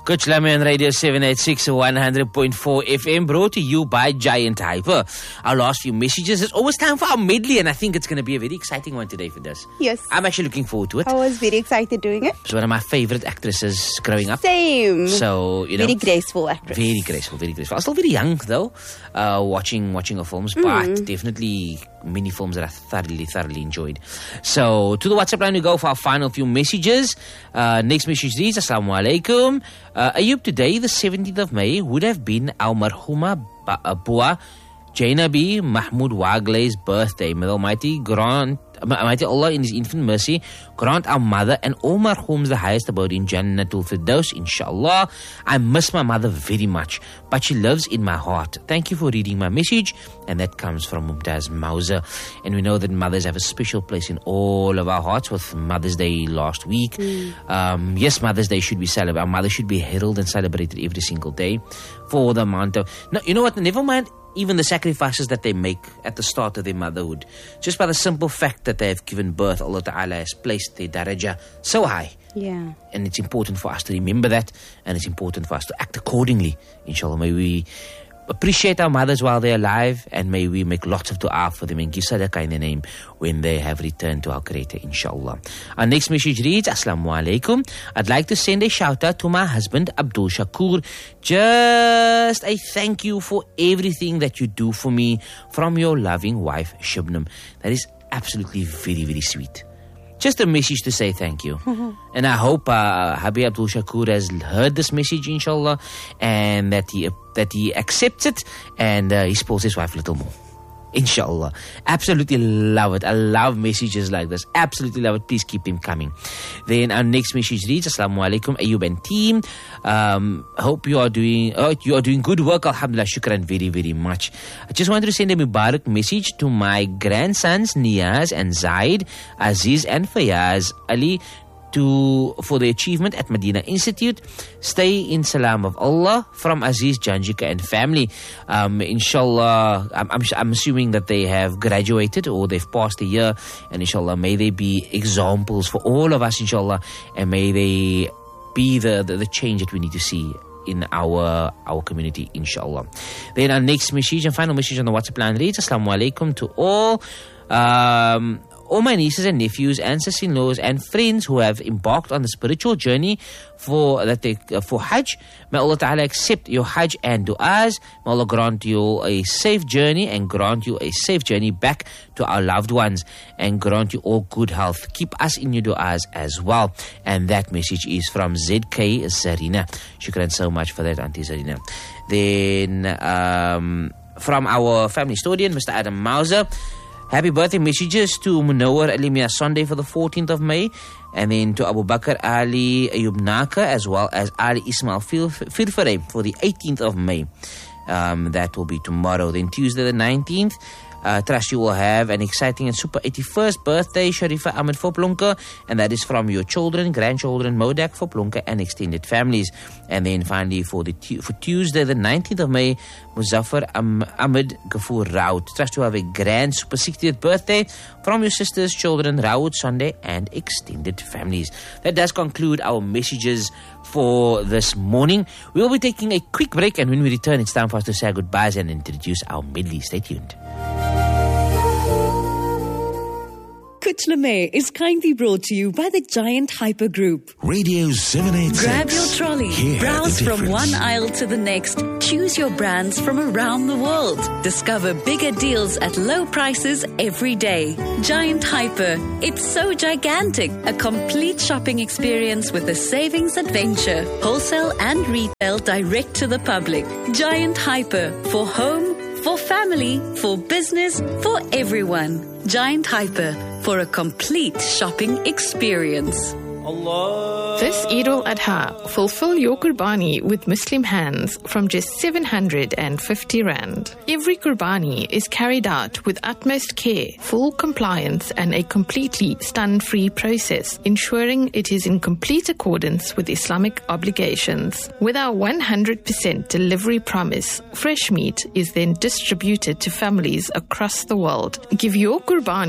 Coach Lamy on Radio 786 100.4 FM, brought to you by Giant Hyper. Our last few messages. It's almost time for our medley, and I think it's going to be a very exciting one today for this. Yes. I'm actually looking forward to it. I was very excited doing it. It's one of my favorite actresses growing up. Same. So, you know. Very graceful actress. Very graceful, very graceful. I was still very young, though, watching her films, but definitely many films that I thoroughly enjoyed. So, to the WhatsApp line we go for our final few messages. Next message reads, Assalamu alaikum. Ayub, today, the 17th of May, would have been our marhuma Bua Jainabi Mahmoud Wagle's birthday. May the Almighty Allah in His infinite mercy grant our mother and all marhums the highest abode in Jannatul Firdaus, inshallah. I miss my mother very much, but she lives in my heart. Thank you for reading my message. And that comes from Mumtaz Mauser. And we know that mothers have a special place in all of our hearts, with Mother's Day last week. Yes, Mother's Day should be celebrated. Our mother should be heralded and celebrated every single day for the amount of... No, you know what? Never mind even the sacrifices that they make at the start of their motherhood. Just by the simple fact that they have given birth, Allah Ta'ala has placed their daraja so high. Yeah. And it's important for us to remember that, and it's important for us to act accordingly. Inshallah, may we appreciate our mothers while they're alive, and may we make lots of dua for them and give sadaqah in their name when they have returned to our Creator, inshallah. Our next message reads, Assalamu alaikum. I'd like to send a shout out to my husband Abdul Shakur. Just a thank you for everything that you do for me, from your loving wife Shibnam. That is absolutely very, very sweet. Just a message to say thank you. And I hope Habib Abdul Shakur has heard this message, inshallah, and that he accepts it, and he spoils his wife a little more, inshallah. Absolutely love it. I love messages like this. Absolutely love it. Please keep them coming. Then our next message reads, Assalamu alaikum, Ayub and team. Hope you are doing good work. Alhamdulillah, shukran very, very much. I just wanted to send a Mubarak message to my grandsons Niyaz and Zaid, Aziz and Fayaz Ali, for the achievement at Medina Institute. Stay in salam of Allah from Aziz, Janjika and family. Inshallah, I'm assuming that they have graduated or they've passed a year, and inshallah may they be examples for all of us, inshallah, and may they be the change that we need to see in our community, inshallah. Then our next message and final message on the WhatsApp line reads, Assalamu alaikum to all my nieces and nephews, ancestors-in-laws and friends who have embarked on the spiritual journey for Hajj. May Allah Ta'ala accept your Hajj and du'as. May Allah grant you a safe journey and grant you a safe journey back to our loved ones, and grant you all good health. Keep us in your du'as as well. And that message is from ZK Zarina. Shukran so much for that, Auntie Zarina. Then from our family historian, Mr. Adam Mauser, happy birthday messages to Munawar Alimia Sunday for the 14th of May, and then to Abu Bakr Ali Ayub Naka, as well as Ali Ismail Firfare for the 18th of May. That will be tomorrow. Then Tuesday the 19th, trust you will have an exciting and super 81st birthday, Sharifa Ahmed Foplonka, and that is from your children, grandchildren, Modak Foplonka and extended families. And then finally for Tuesday the 19th of May, Muzaffar Ahmed Ghafoor Raud. Trust you have a grand super 60th birthday from your sisters, children, Raud Sunday and extended families. That does conclude our messages for this morning. We'll be taking a quick break, and when we return, it's time for us to say goodbyes and introduce our medley. Stay tuned. Kuch Lame is kindly brought to you by the Giant Hyper Group. Radio 786. Grab your trolley, Hear browse the from difference. one aisle to the next, choose your brands from around the world. Discover bigger deals at low prices every day. Giant Hyper, it's so gigantic. A complete shopping experience with a savings adventure. Wholesale and retail direct to the public. Giant Hyper, for home, for family, for business, for everyone. Giant Hyper, for a complete shopping experience. This Eid al-Adha, fulfill your Qurbani with Muslim hands from just 750 Rand. Every Qurbani is carried out with utmost care, full compliance and a completely stun-free process, ensuring it is in complete accordance with Islamic obligations. With our 100% delivery promise, fresh meat is then distributed to families across the world. Give your Qurbani